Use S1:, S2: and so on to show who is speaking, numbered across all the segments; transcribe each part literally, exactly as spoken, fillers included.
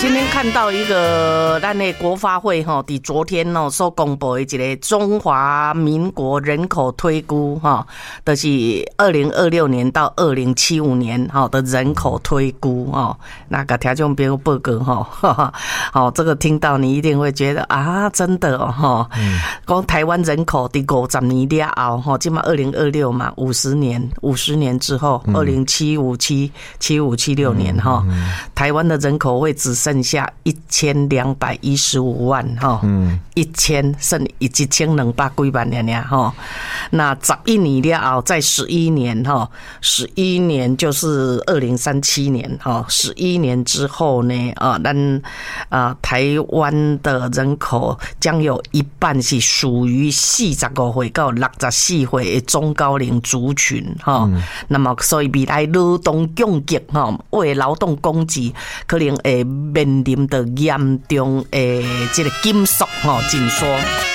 S1: 今天看到一个咱的国发会哈，伫昨天哦所公布的一个中华民国人口推估哈，就是二零二六年到二零七五年哈的人口推估哈。那个听众朋友报告哈，好，这个听到你一定会觉得啊，真的哦哈。讲台湾人口伫五十年了后哈，今嘛二零二六嘛，五十年，五十年之后，二零七五七七五七六年哈，台湾的人口会只剩剩下一千两百一十五万哈，嗯，一千剩一千两百几万了呢哈。那十一年了后，在十一年哈，十一年就是二零三七年哈，十一年之后呢，啊，咱啊台湾的人口将有一半是属于四十五岁到六十四岁的中高龄族群哈。嗯、那么，所以未来劳动供给哈，为劳动供给可能会面临的严重诶，这个紧缩吼紧缩。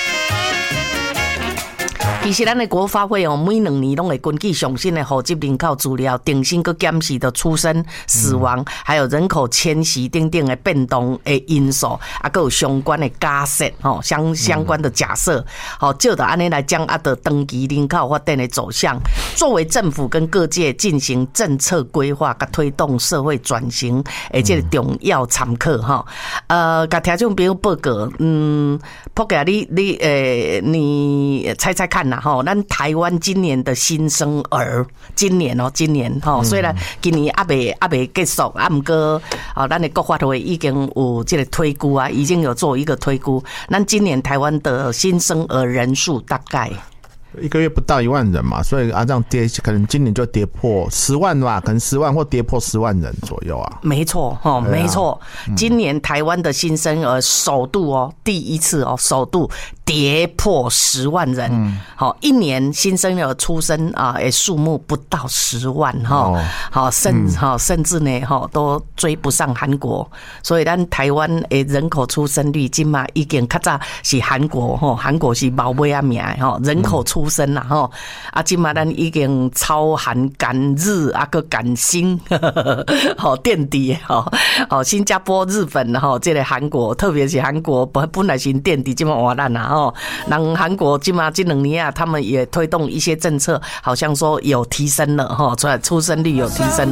S1: 其实咱的国发会哦，每两年拢会根据上新的户籍人口资料，定性去检视的出生、死亡，还有人口迁徙等等的变动的因素，啊，还有相关的假设吼，相相关的假设，好，就的安尼来掌握的长期人口发展的走向，作为政府跟各界进行政策规划，跟推动社会转型，诶，这个重要参考哈。呃，甲听众朋友报告，嗯，报告你你诶，你猜猜看呐？吼，咱台湾今年的新生儿，今年哦，今年吼，虽然今年还未还未结束，啊，不过哦，咱的国发会已经有这个推估啊，已经有做一个推估，咱今年台湾的新生儿人数大概。
S2: 一个月不到一万人嘛，所以啊，这样跌，可能今年就跌破十万吧，可能十万或跌破十万人左右啊。
S1: 没错，哈、哦，没错、嗯。今年台湾的新生儿首度哦，第一次哦，首度跌破十万人。嗯，好、哦，一年新生儿出生啊，诶，数目不到十万哈，哦，好、哦，甚哈、嗯，甚至呢，哈、哦，都追不上韩国。所以咱台湾诶人口出生率今嘛已经较早是韩国哈，韩国是毛尾啊名哈，人口出出生啦吼，啊，今嘛咱已经超韩赶日啊个赶新，好垫底吼，好新加坡、日本吼，这个韩国，特别是韩国本本来是垫底，今嘛完蛋啦吼。人韩国今嘛这两年啊，他们也推动一些政策，好像说有提升了吼，出来出生率有提升。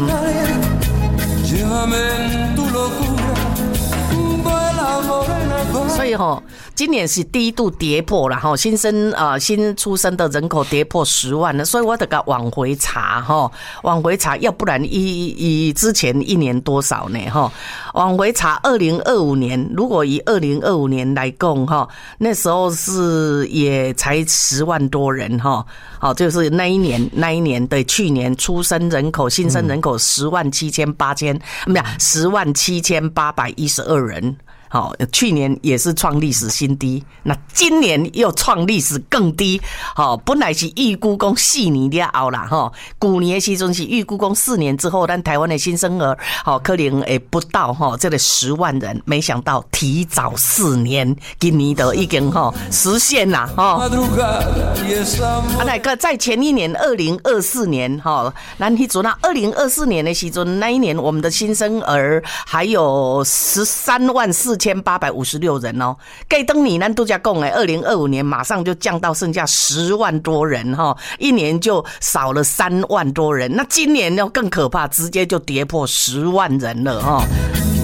S1: 所以哈，今年是第一度跌破了哈，新生啊、呃、新出生的人口跌破十万了，所以我得个往回查哈，往回查，要不然以以之前一年多少呢哈？往回查，二零二五年，如果以二零二五年来讲哈，那时候是也才十万多人哈，好，就是那一年那一年对，去年出生人口新生人口十万七千八千，没有十万七千八百一十二人。好，去年也是创历史新低，那今年又创历史更低。好，本来是预估讲四年了后啦，哈，去年的时阵是预估讲四年之后，咱台湾的新生儿，好可能诶不到哈这个十万人，没想到提早四年，今年都已经哈实现啦，哈。啊，那个在前一年二零二四年哈，咱迄阵啊，二零二四年的时阵，那一年我们的新生儿还有十三万四千八百五十六人哦，盖登你咱都在讲诶，二零二五年马上就降到剩下十万多人哈，一年就少了三万多人，那今年要更可怕，直接就跌破十万人了哈。